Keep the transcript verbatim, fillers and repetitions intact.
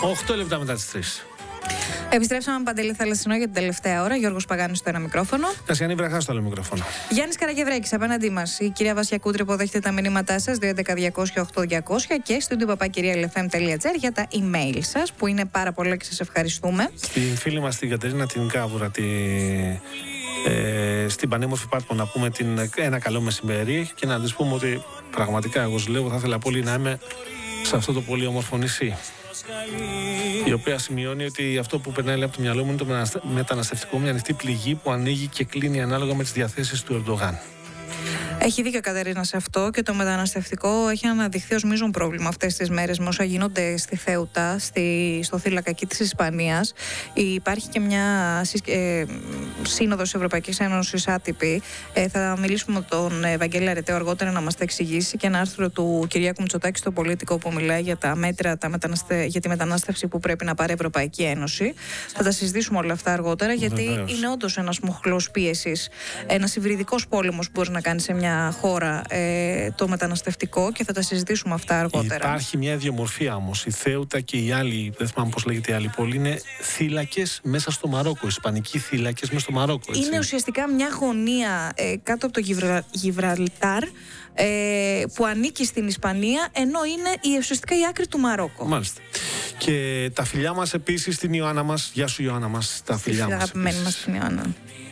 οκτώ λεπτά μετά τις τρεις. Επιστρέψαμε με Παντελή Θαλασσινό για την τελευταία ώρα. Γιώργος Παγάνης στο ένα μικρόφωνο. Κασιανή Βραχά στο άλλο μικρόφωνο. Γιάννης Καραγευρέκης απέναντί μας. Η κυρία Βασιακούτρη υποδέχεται τα μηνύματά σας δύο έντεκα διακόσια οκτώ διακόσια και στο ντυπαπάκυρια ελ εφ εμ τελεία τζι άρ για τα email σας που είναι πάρα πολλά και σας ευχαριστούμε. Στην φίλη μας την Κατερίνα την Κάβουρα, τη, ε, στην πανέμορφη Πάτμο, να πούμε την, ένα καλό μεσημέρι και να της πούμε ότι πραγματικά εγώ σου λέω θα ήθελα πολύ να είμαι σε αυτό το πολύ όμορφο νησί. Η οποία σημειώνει ότι αυτό που περνάει από το μυαλό μου είναι το μεταναστευτικό, μια ανοιχτή πληγή που ανοίγει και κλείνει ανάλογα με τις διαθέσεις του Ερντογάν. Έχει δίκιο η Κατερίνα σε αυτό και το μεταναστευτικό έχει αναδειχθεί ως μείζον πρόβλημα αυτές τις μέρες με όσα γίνονται στη Θέουτα, στη, στο θύλακα της Ισπανίας. Υπάρχει και μια ε, σύνοδος Ευρωπαϊκής Ένωσης άτυπη. Ε, θα μιλήσουμε με τον Ευαγγέλη Αρετέο αργότερα να μας τα εξηγήσει και ένα άρθρο του Κυριάκου Μητσοτάκη στο Πολίτικο που μιλάει για τα μέτρα τα μεταναστε... για τη μετανάστευση που πρέπει να πάρει η Ευρωπαϊκή Ένωση. Θα τα συζητήσουμε όλα αυτά αργότερα, γιατί Βεβαίως. είναι όντως ένας μοχλός πίεσης, ένας υβριδικός πόλεμος που μπορεί να κάνει σε μια χώρα ε, το μεταναστευτικό και θα τα συζητήσουμε αυτά αργότερα. Υπάρχει μια ιδιομορφία όμως. Η Θέουτα και οι άλλοι, δεν θυμάμαι πώς λέγεται η άλλη πόλη, είναι θύλακες μέσα στο Μαρόκο. Ισπανικοί θύλακες μέσα στο Μαρόκο. Έτσι. Είναι ουσιαστικά μια γωνία ε, κάτω από το Γιβρα... Γιβραλτάρ ε, που ανήκει στην Ισπανία, ενώ είναι η, ουσιαστικά η άκρη του Μαρόκο. Μάλιστα. Και τα φιλιά μας επίσης στην Ιωάννα μας. Γεια σου Ιωάννα μας. Τα φιλιά μας. Αγαπημένη μας την Ιωάννα.